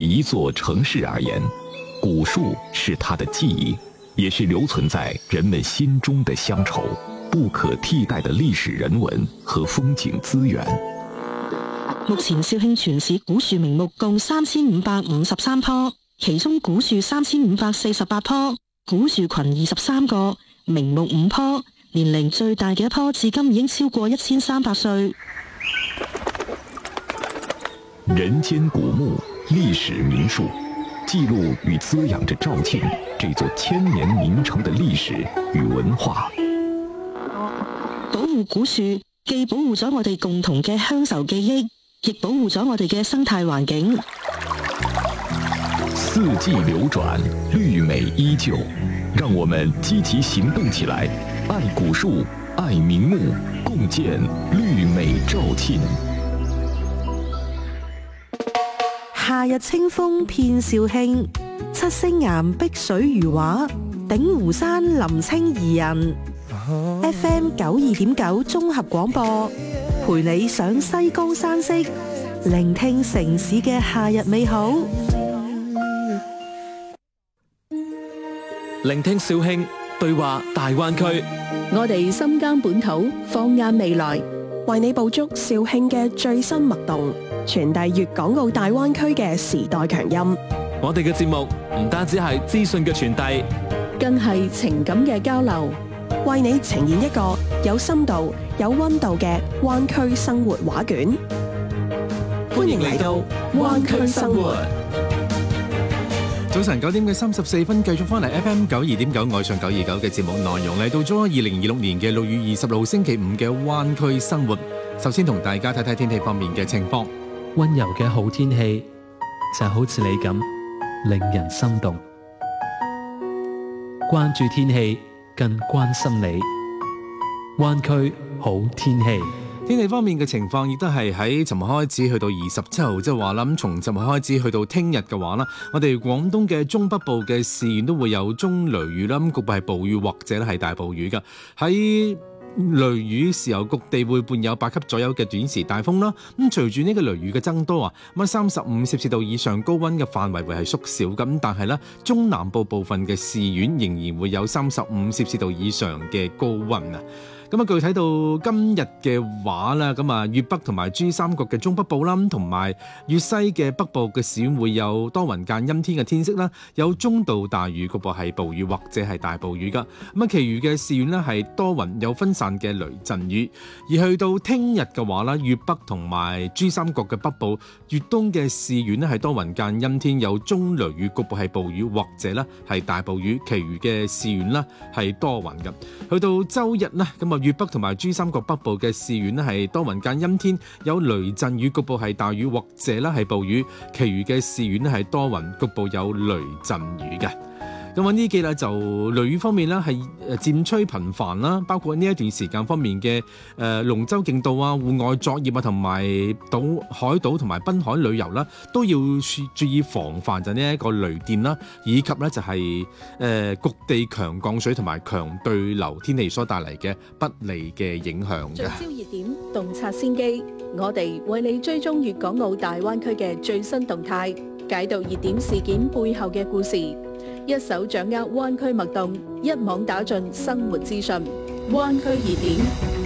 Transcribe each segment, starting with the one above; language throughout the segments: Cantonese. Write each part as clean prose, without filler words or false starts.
一座城市而言，古树是它的记忆，也是留存在人们心中的乡愁，不可替代的歷史人文和風景資源。 目前肇慶全市古樹名木共3553棵，其中古樹3548棵，古樹群23個，名木5棵，年齡最大嘅一棵至今已經超過1300歲。 人間古木，歷史名樹，記錄與滋養着肇慶這座千年名城的歷史與文化。 保護古樹，既保護咗我哋共同嘅鄉愁記憶，亦保護咗我哋嘅生態環境。 四季流轉，綠美依舊，讓我們積極行動起來，愛古樹，愛名木，共建綠美肇慶。 夏日清風遍肇慶，七星岩碧水如畫，鼎湖山林清宜人。FM 92.9綜合廣播，陪你上西江山色，聆聽城市嘅夏日美好。 聆聽肇慶，對話大灣區。 我哋深耕本土，放眼未來，為你捕捉肇慶嘅最新脈動，傳遞粵港澳大灣區嘅時代強音。 我哋嘅節目唔單止係資訊嘅傳遞， 更係情感嘅交流，為你呈現一個有深度、有溫度嘅灣區生活畫卷。歡迎嚟到灣區生活。 早晨9點嘅34分，繼續翻嚟 FM 92.9愛上929嘅節目內容，嚟到咗2026年嘅6月20號星期五嘅灣區生活。首先同大家睇睇天氣方面嘅情況。 溫柔嘅好天氣就好似你咁，令人心動。關注天氣，更關心你。灣區好天氣。 天氣方面嘅情況亦都係喺尋日開始去到27號，即係話啦，咁從尋日開始去到聽日嘅話啦，我哋廣東嘅中北部嘅市縣都會有中雷雨啦，咁局部係暴雨或者係大暴雨㗎。喺雷雨時候，局地會伴有8級左右嘅短時大風啦。咁隨住呢個雷雨嘅增多啊，咁35攝氏度以上高溫嘅範圍會係縮小咁，但係咧中南部部分嘅市縣仍然會有35攝氏度以上嘅高溫啊。咁啊，具體到今日嘅話啦，咁啊，粵北同埋珠三角嘅中北部啦，同埋粵西嘅北部嘅市縣會有多雲間陰天嘅天色啦，有中到大雨，局部係暴雨或者係大暴雨噶。咁啊，其餘嘅市縣呢係多雲有分散嘅雷陣雨。而去到聽日嘅話啦，粵北同埋珠三角嘅北部、粵東嘅市縣呢係多雲間陰天，有中雷雨，局部係暴雨或者呢係大暴雨。其餘嘅市縣呢係多雲嘅。去到周日呢，咁啊，粵北同埋珠三角北部嘅市縣呢係多雲間陰天，有雷陣雨，局部係大雨或者呢係暴雨。其餘嘅市縣呢係多雲，局部有雷陣雨嘅。咁呢幾日就雷雨方面呢係漸趨頻繁啦，包括呢一段時間方面嘅龍舟競渡啊、戶外作業啊，同埋海島同埋濱海旅遊啦，都要注意防範就呢一個雷電啦，以及呢就係局地強降水同埋強對流天氣所帶嚟嘅不利嘅影響嘅。 聚焦熱點，洞察先機，我哋為你追蹤粵港澳大灣區嘅最新動態，解讀熱點事件背後嘅故事。一手掌握灣區脈動，一網打盡生活資訊。灣區熱點。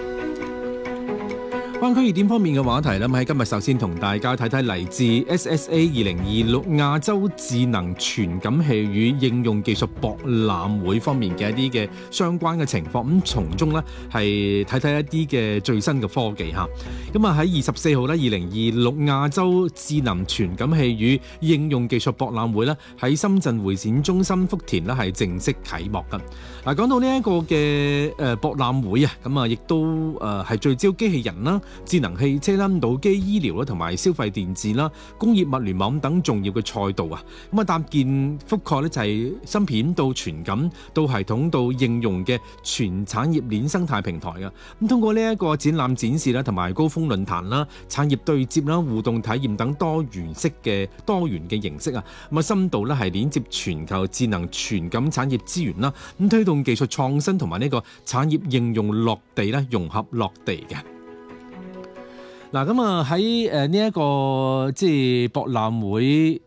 灣區熱點方面嘅話題啦，喺今日首先同大家睇睇嚟自 SSA 2026亞洲智能傳感器與應用技術博覽會方面嘅一啲嘅相關嘅情況，咁從中呢係睇睇一啲嘅最新嘅科技嚇。咁啊喺24號呢2026亞洲智能傳感器與應用技術博覽會呢喺深圳會展中心福田呢係正式啟幕㗎。嗱，講到呢一個嘅博覽會啊，咁啊亦都係聚焦機器人啦、智能汽車啦、腦機醫療啦，同埋消費電子啦、工業物聯網等重要嘅賽道啊。咁啊，搭建覆蓋咧就係芯片到傳感到系統到應用嘅全產業鏈生態平台啊。咁通過呢一個展覽展示啦，同埋高峰論壇啦、產業對接啦、互動體驗等多元嘅形式啊，咁啊深度咧係連接全球智能傳感產業資源啦，咁推動技術創新同埋呢個產業應用落地咧，融合落地嘅。嗱，咁啊喺呢一個即係博覽會